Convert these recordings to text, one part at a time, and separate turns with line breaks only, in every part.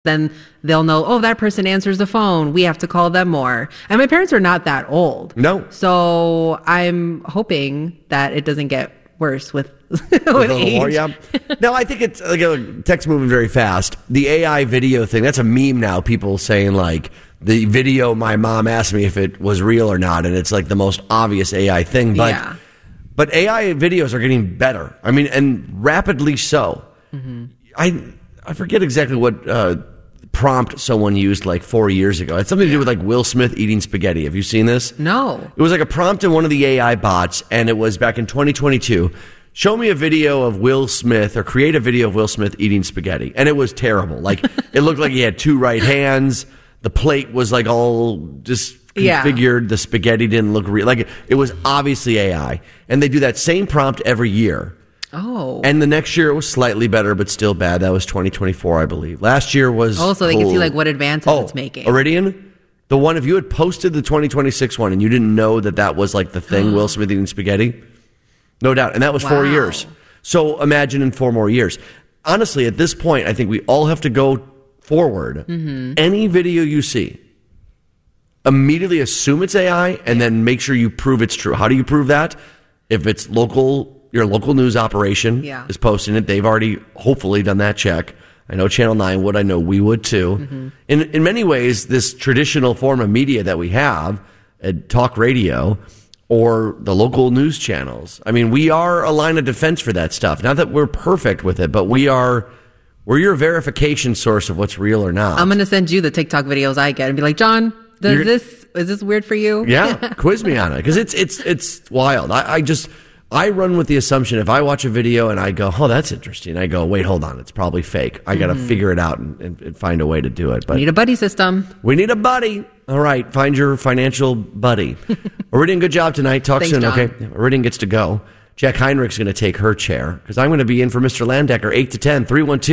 then they'll know, oh, that person answers the phone. We have to call them more. And my parents are not that old.
No.
So I'm hoping that it doesn't get worse with age.
More, yeah. No, I think it's like tech's moving very fast. The AI video thing, that's a meme now. People saying like the video my mom asked me if it was real or not, and it's like the most obvious AI thing. But AI videos are getting better. I mean, and rapidly so. Mm-hmm. I forget exactly what prompt someone used like 4 years ago. It had something to do with like Will Smith eating spaghetti. Have you seen this?
No.
It was like a prompt in one of the AI bots, and it was back in 2022. Show me a video of Will Smith, or create a video of Will Smith eating spaghetti. And it was terrible. Like, it looked like he had two right hands. The plate was like all just configured. The spaghetti didn't look real. Like, it was obviously AI. And they do that same prompt every year.
Oh.
And the next year it was slightly better, but still bad. That was 2024, I believe. Last year was...
Oh, so they can see like what advances it's making.
Iridian? The one, if you had posted the 2026 one and you didn't know that was like the thing, Will Smith eating spaghetti, no doubt. And that was 4 years. So imagine in 4 more years. Honestly, at this point, I think we all have to go forward. Mm-hmm. Any video you see, immediately assume it's AI and then make sure you prove it's true. How do you prove that? If it's your local news operation is posting it, they've already hopefully done that check. I know Channel 9 would. I know we would too. Mm-hmm. In many ways, this traditional form of media that we have, talk radio or the local news channels, I mean, we are a line of defense for that stuff. Not that we're perfect with it, but we're your verification source of what's real or not.
I'm going to send you the TikTok videos I get and be like, John, is this weird for you?
Yeah, quiz me on it, because it's wild. I run with the assumption if I watch a video and I go, oh, that's interesting, I go, wait, hold on, it's probably fake. I got to figure it out and find a way to do it. But
we need a buddy system.
We need a buddy. All right, find your financial buddy. Iridian, good job tonight. Talk soon,
John.
okay? Iridian gets to go. Jack Heinrich's going to take her chair because I'm going to be in for Mr. Landecker, 8 to 10,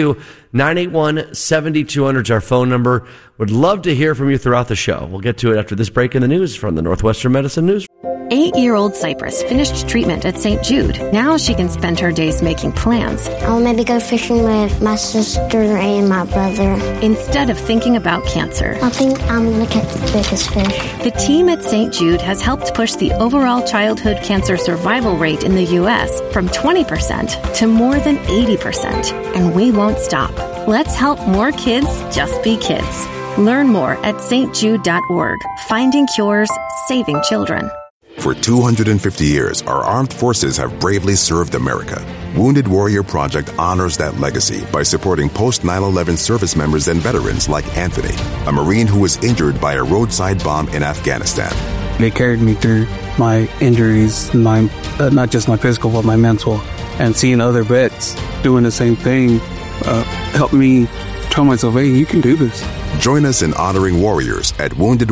312-981-7200 is our phone number. Would love to hear from you throughout the show. We'll get to it after this break in the news from the Northwestern Medicine News.
8-year-old Cypress finished treatment at St. Jude. Now she can spend her days making plans.
I'll maybe go fishing with my sister and my brother.
Instead of thinking about cancer.
I think I'm going to catch the biggest fish.
The team at St. Jude has helped push the overall childhood cancer survival rate in the U.S. from 20% to more than 80%. And we won't stop. Let's help more kids just be kids. Learn more at stjude.org. Finding cures, saving children.
For 250 years, our armed forces have bravely served America. Wounded Warrior Project honors that legacy by supporting post-9/11 service members and veterans like Anthony, a Marine who was injured by a roadside bomb in Afghanistan.
They carried me through my injuries, not just my physical, but my mental. And seeing other vets doing the same thing helped me tell myself, hey, you can do this.
Join us in honoring warriors at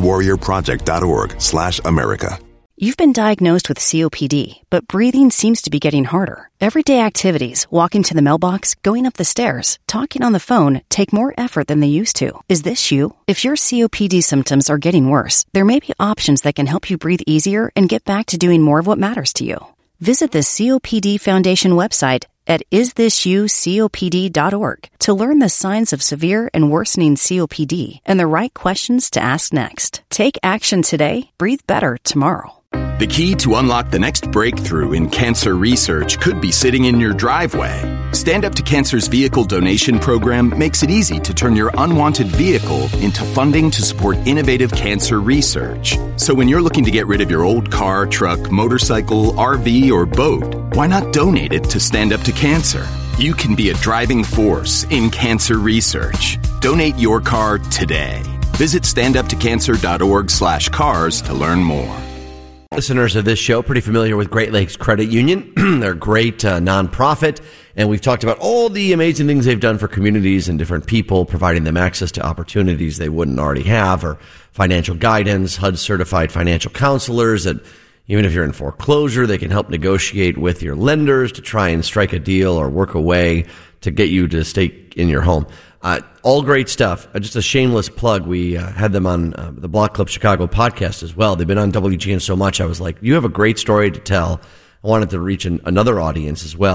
woundedwarriorproject.org/America.
You've been diagnosed with COPD, but breathing seems to be getting harder. Everyday activities, walking to the mailbox, going up the stairs, talking on the phone, take more effort than they used to. Is this you? If your COPD symptoms are getting worse, there may be options that can help you breathe easier and get back to doing more of what matters to you. Visit the COPD Foundation website at isthisyoucopd.org to learn the signs of severe and worsening COPD and the right questions to ask next. Take action today. Breathe better tomorrow.
The key to unlock the next breakthrough in cancer research could be sitting in your driveway. Stand Up to Cancer's vehicle donation program makes it easy to turn your unwanted vehicle into funding to support innovative cancer research. So when you're looking to get rid of your old car, truck, motorcycle, RV, or boat, why not donate it to Stand Up to Cancer? You can be a driving force in cancer research. Donate your car today. Visit standuptocancer.org/cars to learn more.
Listeners of this show pretty familiar with Great Lakes Credit Union. They're a great nonprofit, and we've talked about all the amazing things they've done for communities and different people, providing them access to opportunities they wouldn't already have, or financial guidance, HUD-certified financial counselors that even if you're in foreclosure, they can help negotiate with your lenders to try and strike a deal or work a way to get you to stay in your home. All great stuff. Just a shameless plug. We had them on the Block Club Chicago podcast as well. They've been on WGN so much. I was like, you have a great story to tell. I wanted to reach another audience as well.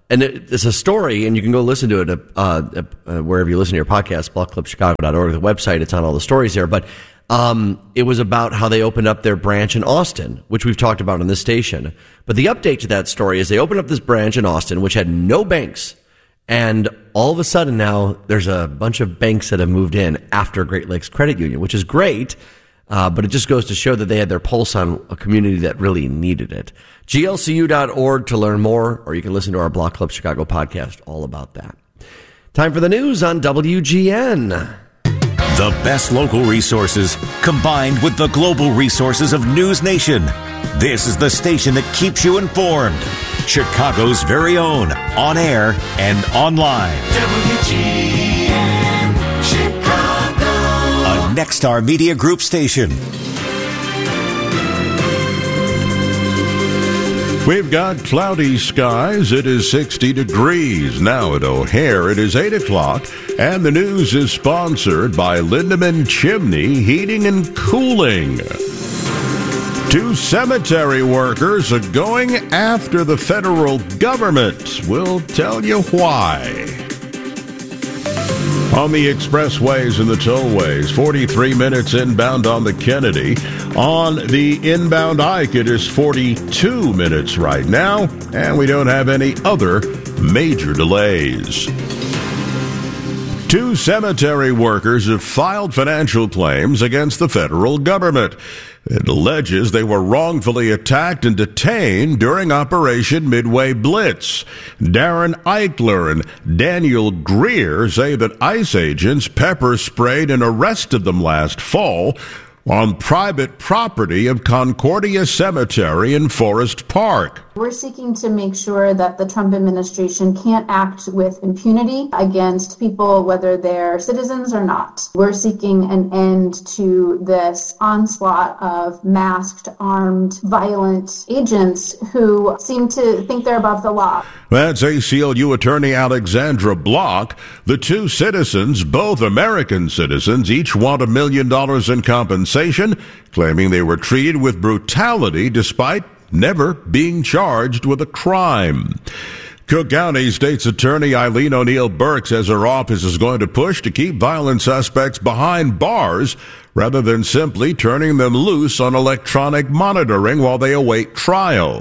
and it's a story, and you can go listen to it wherever you listen to your podcast, blockclubchicago.org, the website. It's on all the stories there. But it was about how they opened up their branch in Austin, which we've talked about on this station. But the update to that story is they opened up this branch in Austin, which had no banks. And all of a sudden now there's a bunch of banks that have moved in after Great Lakes Credit Union, which is great. But it just goes to show that they had their pulse on a community that really needed it. GLCU.org to learn more, or you can listen to our Block Club Chicago podcast all about that. Time for the news on WGN.
The best local resources combined with the global resources of News Nation. This is the station that keeps you informed. Chicago's very own, on air and online. WGN Chicago. A Nexstar Media Group station.
We've got cloudy skies. It is 60 degrees. Now at O'Hare, it is 8 o'clock. And the news is sponsored by Lindemann Chimney Heating and Cooling. 2 cemetery workers are going after the federal government. We'll tell you why. On the expressways and the tollways, 43 minutes inbound on the Kennedy. On the inbound Ike, it is 42 minutes right now, and we don't have any other major delays. 2 cemetery workers have filed financial claims against the federal government. It alleges they were wrongfully attacked and detained during Operation Midway Blitz. Darren Eichler and Daniel Greer say that ICE agents pepper sprayed and arrested them last fall on private property of Concordia Cemetery in Forest Park.
We're seeking to make sure that the Trump administration can't act with impunity against people, whether they're citizens or not. We're seeking an end to this onslaught of masked, armed, violent agents who seem to think they're above the law.
That's ACLU attorney Alexandra Block. The 2 citizens, both American citizens, each want $1 million in compensation, claiming they were treated with brutality despite never being charged with a crime. Cook County State's Attorney Eileen O'Neill Burke says her office is going to push to keep violent suspects behind bars rather than simply turning them loose on electronic monitoring while they await trial.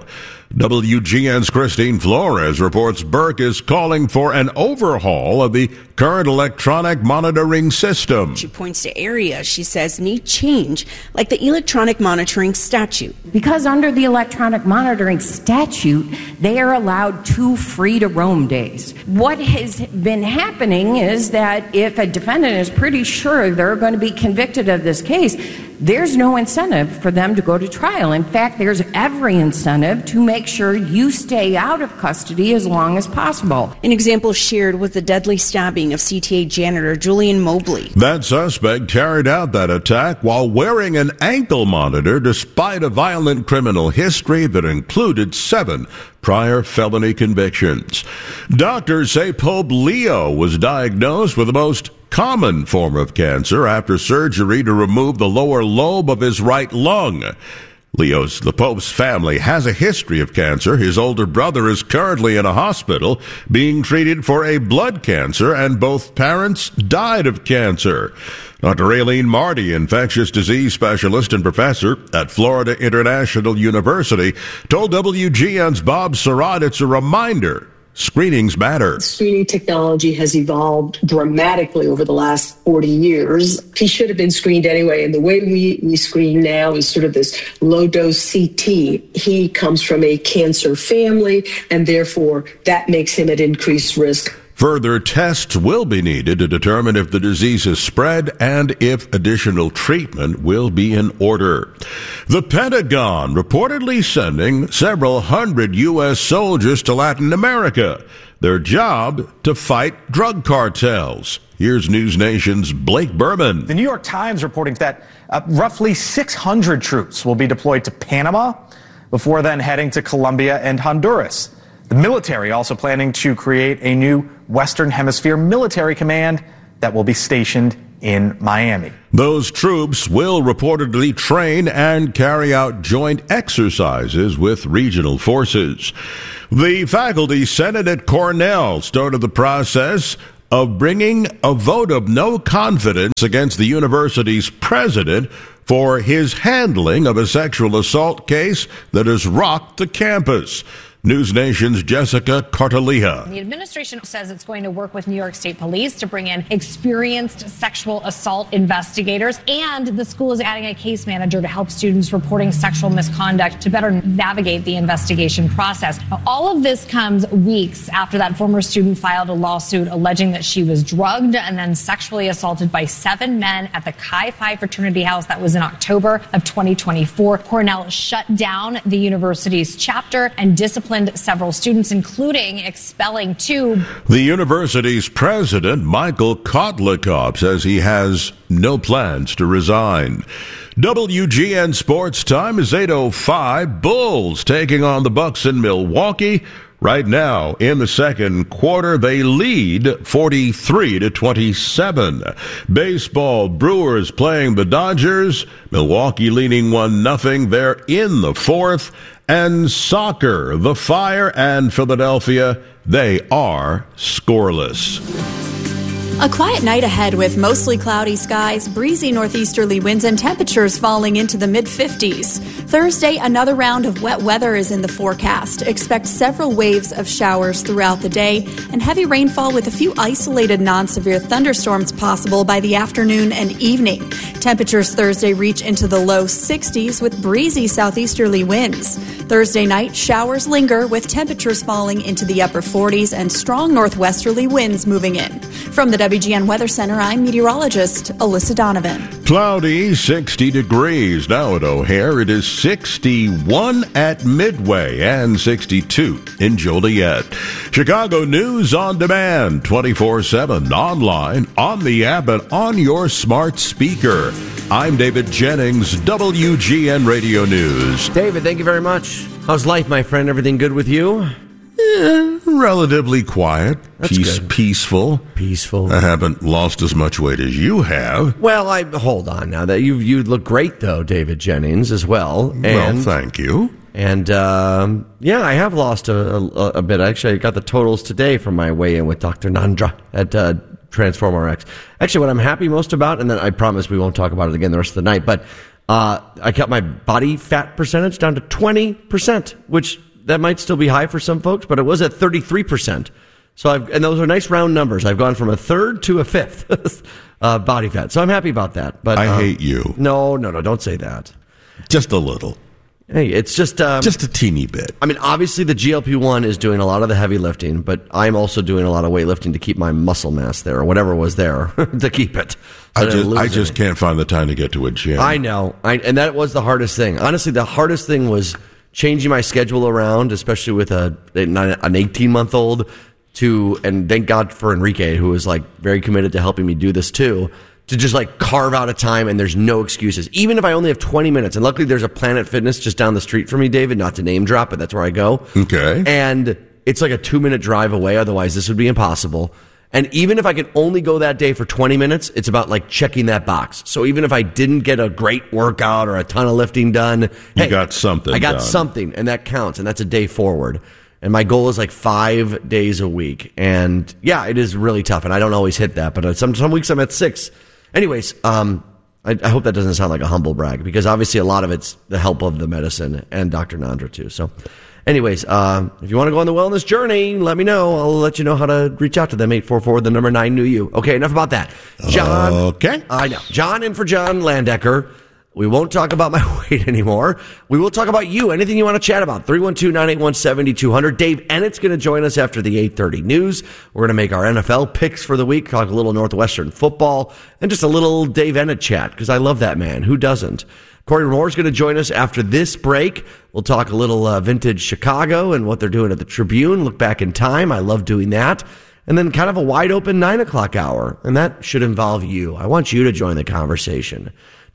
WGN's Christine Flores reports Burke is calling for an overhaul of the current electronic monitoring system.
She points to areas she says need change, like the electronic monitoring statute.
Because under the electronic monitoring statute, they are allowed 2 free-to-roam days. What has been happening is that if a defendant is pretty sure they're going to be convicted of this case, there's no incentive for them to go to trial. In fact, there's every incentive to make sure you stay out of custody as long as possible.
An example shared was the deadly stabbing of CTA janitor Julian Mobley.
That suspect carried out that attack while wearing an ankle monitor despite a violent criminal history that included 7 prior felony convictions. Doctors say Pope Leo was diagnosed with the most common form of cancer after surgery to remove the lower lobe of his right lung. The Pope's family has a history of cancer. His older brother is currently in a hospital being treated for a blood cancer, and both parents died of cancer. Dr. Aileen Marty, infectious disease specialist and professor at Florida International University, told WGN's Bob Surratt it's a reminder screenings matter.
Screening technology has evolved dramatically over the last 40 years. He should have been screened anyway. And the way we screen now is sort of this low-dose CT. He comes from a cancer family, and therefore that makes him at increased risk.
Further tests will be needed to determine if the disease is spread and if additional treatment will be in order. The Pentagon reportedly sending several hundred U.S. soldiers to Latin America. Their job to fight drug cartels. Here's News Nation's Blake Berman.
The New York Times reporting that roughly 600 troops will be deployed to Panama before then heading to Colombia and Honduras. The military also planning to create a new Western Hemisphere military command that will be stationed in Miami.
Those troops will reportedly train and carry out joint exercises with regional forces. The Faculty Senate at Cornell started the process of bringing a vote of no confidence against the university's president for his handling of a sexual assault case that has rocked the campus. News Nation's Jessica Cartaliha.
The administration says it's going to work with New York State Police to bring in experienced sexual assault investigators, and the school is adding a case manager to help students reporting sexual misconduct to better navigate the investigation process. Now, all of this comes weeks after that former student filed a lawsuit alleging that she was drugged and then sexually assaulted by 7 men at the Chi Phi fraternity house. That was in October of 2024. Cornell shut down the university's chapter and disciplined several students, including expelling 2.
The university's president, Michael Kotlikoff, says he has no plans to resign. WGN Sports Time is 8:05. Bulls taking on the Bucks in Milwaukee. Right now, in the second quarter, they lead 43-27. Baseball, Brewers playing the Dodgers. Milwaukee leading 1-0. They're in the fourth. And soccer, the Fire and Philadelphia, they are scoreless.
A quiet night ahead with mostly cloudy skies, breezy northeasterly winds, and temperatures falling into the mid-50s. Thursday, another round of wet weather is in the forecast. Expect several waves of showers throughout the day and heavy rainfall with a few isolated non-severe thunderstorms possible by the afternoon and evening. Temperatures Thursday reach into the low 60s with breezy southeasterly winds. Thursday night, showers linger with temperatures falling into the upper 40s and strong northwesterly winds moving in. From the WGN Weather Center, I'm meteorologist Alyssa Donovan.
Cloudy, 60 degrees. Now at O'Hare, it is 61 at Midway and 62 in Joliet. Chicago News on demand, 24/7, online, on the app, and on your smart speaker. I'm David Jennings, WGN Radio News.
David, thank you very much. How's life, my friend? Everything good with you?
Relatively quiet.
That's good.
Peaceful. I haven't lost as much weight as you have.
Well, hold on now. That you look great though, David Jennings, as well.
Well, thank you.
And I have lost a bit. Actually, I got the totals today from my weigh-in with Dr. Nandra at Transform RX. Actually, what I'm happy most about, and then I promise we won't talk about it again the rest of the night, but I kept my body fat percentage down to 20%, which that might still be high for some folks, but it was at 33%. So and those are nice round numbers. I've gone from a third to a fifth body fat. So I'm happy about that. But
I hate you.
No, don't say that.
Just a little.
Hey, it's just a
teeny bit.
I mean, obviously the GLP-1 is doing a lot of the heavy lifting, but I'm also doing a lot of weightlifting to keep my muscle mass there, or whatever was there to keep it. So
I just can't find the time to get to a gym.
I know. And that was the hardest thing. Honestly, the hardest thing was changing my schedule around, especially with an 18-month-old, and thank God for Enrique, who was like very committed to helping me do this too, to just like carve out a time, and there's no excuses. Even if I only have 20 minutes, and luckily there's a Planet Fitness just down the street from me, David, not to name drop, but that's where I go.
Okay.
And it's like a 2-minute drive away, otherwise this would be impossible. And even if I could only go that day for 20 minutes, it's about like checking that box. So even if I didn't get a great workout or a ton of lifting done,
you got something.
I got something, and that counts, and that's a day forward. And my goal is like 5 days a week. And yeah, it is really tough, and I don't always hit that, but some weeks I'm at 6. Anyways, I hope that doesn't sound like a humble brag, because obviously a lot of it's the help of the medicine and Dr. Nandra too. So anyways, if you want to go on the wellness journey, let me know. I'll let you know how to reach out to them. 844-9-NEW. Okay, enough about that. John.
Okay.
I know. John in for John Landecker. We won't talk about my weight anymore. We will talk about you. Anything you want to chat about. 312-981-7200. Dave Ennett's going to join us after the 8:30 news. We're going to make our NFL picks for the week, talk a little Northwestern football, and just a little Dave Ennett chat, because I love that man. Who doesn't? Corey Moore's going to join us after this break. We'll talk a little vintage Chicago and what they're doing at the Tribune. Look back in time. I love doing that. And then kind of a wide open 9 o'clock hour. And that should involve you. I want you to join the conversation.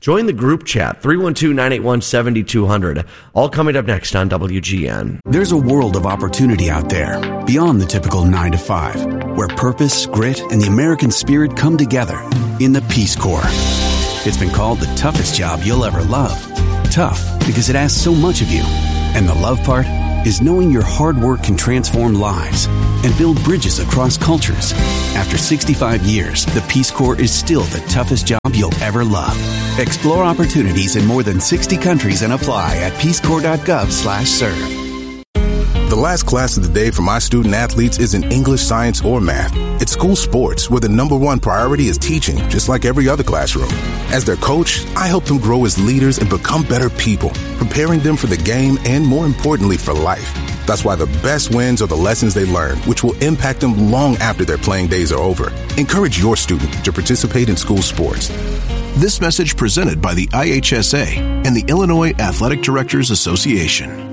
Join the group chat, 312-981-7200. All coming up next on WGN.
There's a world of opportunity out there, beyond the typical 9 to 5, where purpose, grit, and the American spirit come together in the Peace Corps. It's been called the toughest job you'll ever love. Tough because it asks so much of you. And the love part is knowing your hard work can transform lives and build bridges across cultures. After 65 years, the Peace Corps is still the toughest job you'll ever love. Explore opportunities in more than 60 countries and apply at peacecorps.gov/serve.
The last class of the day for my student athletes isn't English, science, or math. It's school sports, where the number one priority is teaching, just like every other classroom. As their coach, I help them grow as leaders and become better people, preparing them for the game and, more importantly, for life. That's why the best wins are the lessons they learn, which will impact them long after their playing days are over. Encourage your student to participate in school sports.
This message presented by the IHSA and the Illinois Athletic Directors Association.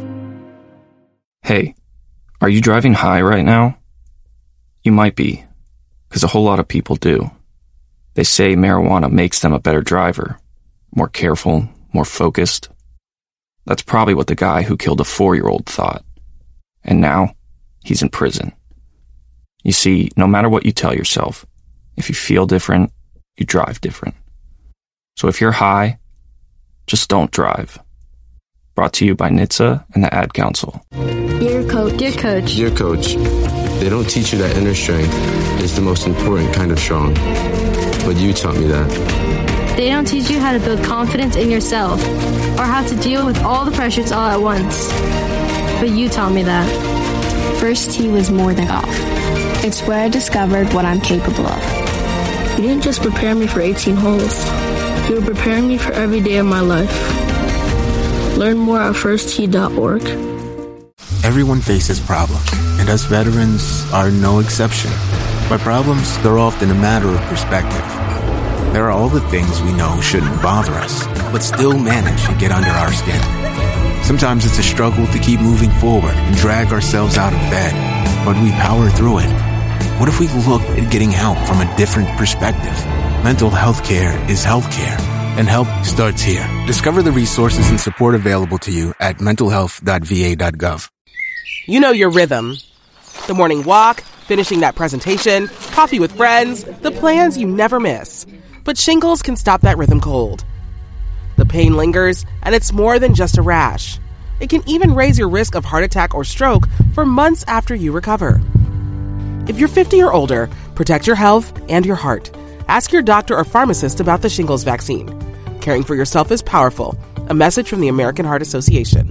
Hey, are you driving high right now? You might be, because a whole lot of people do. They say marijuana makes them a better driver, more careful, more focused. That's probably what the guy who killed a 4-year-old thought. And now, he's in prison. You see, no matter what you tell yourself, if you feel different, you drive different. So if you're high, just don't drive. Brought to you by NHTSA and the Ad Council.
Dear Coach. Dear Coach.
Dear Coach, they don't teach you that inner strength is the most important kind of strong. But you taught me that.
They don't teach you how to build confidence in yourself or how to deal with all the pressures all at once. But you taught me that.
First tee was more than golf. It's where I discovered what I'm capable of.
You didn't just prepare me for 18 holes. You were preparing me for every day of my life. Learn more at firsttee.org.
Everyone faces problems, and us veterans are no exception. But problems, they're often a matter of perspective. There are all the things we know shouldn't bother us, but still manage to get under our skin. Sometimes it's a struggle to keep moving forward and drag ourselves out of bed, but we power through it. What if we look at getting help from a different perspective? Mental health care is health care, and help starts here. Discover the resources and support available to you at mentalhealth.va.gov.
You know your rhythm. The morning walk, finishing that presentation, coffee with friends, the plans you never miss. But shingles can stop that rhythm cold. The pain lingers, and it's more than just a rash. It can even raise your risk of heart attack or stroke for months after you recover. If you're 50 or older, protect your health and your heart. Ask your doctor or pharmacist about the shingles vaccine. Caring for yourself is powerful. A message from the American Heart Association.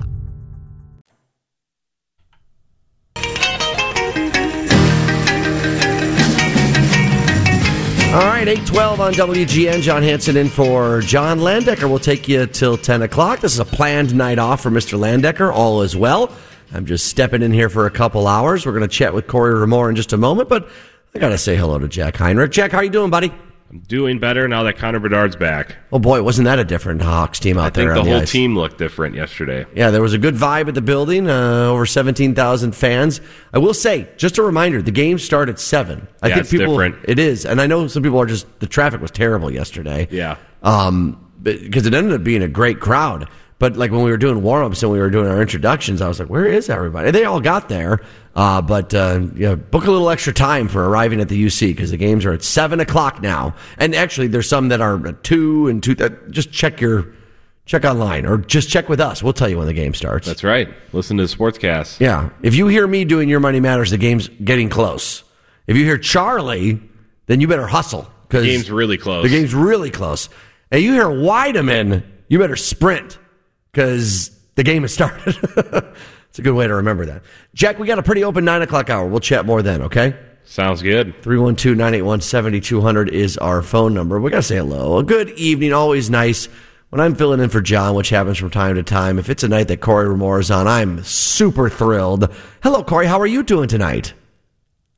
All right, 8:12 on WGN. John Hanson in for John Landecker. We'll take you till 10 o'clock. This is a planned night off for Mr. Landecker. All is well. I'm just stepping in here for a couple hours. We're going to chat with Corey Ramore in just a moment, but I got to say hello to Jack Heinrich. Jack, how you doing, buddy?
I'm doing better now that Connor Bedard's back.
Oh, boy, wasn't that a different Hawks team out there?
I think the whole
ice.
team looked different yesterday.
Yeah, there was a good vibe at the building, over 17,000 fans. I will say, just a reminder, the games start at 7. I think
it's different.
It is, and I know some people are just, the traffic was terrible yesterday.
Yeah.
Because it ended up being a great crowd. But like when we were doing warm-ups and we were doing our introductions, I was like, where is everybody? They all got there. But book a little extra time for arriving at the UC because the games are at 7 o'clock now. And actually, there's some that are at 2 and 2. Just check online or just check with us. We'll tell you when the game starts.
That's right. Listen to the Sportscast.
Yeah. If you hear me doing Your Money Matters, the game's getting close. If you hear Charlie, then you better hustle.
The game's really close.
The game's really close. And you hear Weideman, you better sprint because the game has started. It's a good way to remember that. Jack, we got a pretty open 9 o'clock hour. We'll chat more then, okay?
Sounds good.
312-981-7200 is our phone number. We got to say hello. A good evening, always nice. When I'm filling in for John, which happens from time to time, if it's a night that Corey Ramore is on, I'm super thrilled. Hello, Corey. How are you doing tonight?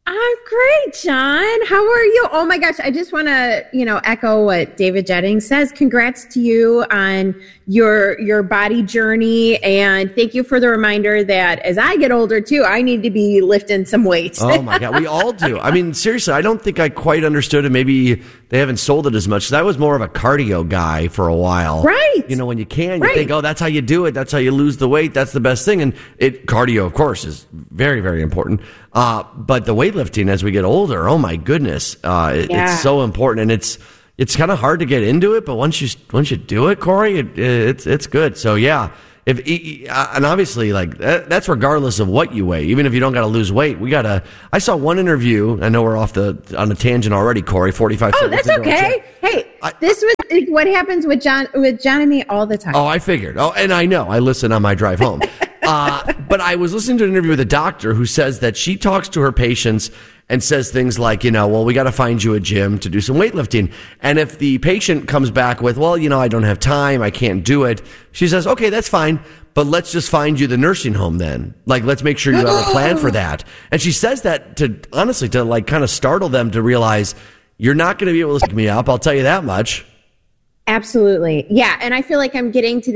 I'm great, John. How are you? Oh my gosh, I just want to, echo what David Jennings says. Congrats to you on your body journey, and thank you for the reminder that as I get older too, I need to be lifting some weights.
Oh my God, we all do. I mean, seriously, I don't think I quite understood it. Maybe they haven't sold it as much, because I was more of a cardio guy for a while.
Right.
When you can, you think, oh, that's how you do it. That's how you lose the weight. That's the best thing. And cardio, of course, is very, very important. But the weightlifting as we get older, oh my goodness, it's so important, and it's kind of hard to get into it. But once you do it, Corey, it's good. So yeah, and obviously that's regardless of what you weigh. Even if you don't got to lose weight, I saw one interview. I know we're on a tangent already, Corey. 45
Oh,
seconds.
that's okay. Hey, this was what happens with John and me all the time.
Oh, I figured. Oh, and I know. I listen on my drive home. But I was listening to an interview with a doctor who says that she talks to her patients and says things like, well, we got to find you a gym to do some weightlifting. And if the patient comes back with, well, I don't have time, I can't do it, she says, okay, that's fine, but let's just find you the nursing home then. Let's make sure you have a plan for that. And she says that to kind of startle them to realize you're not going to be able to pick me up. I'll tell you that much.
Absolutely. Yeah. And I feel like I'm getting to the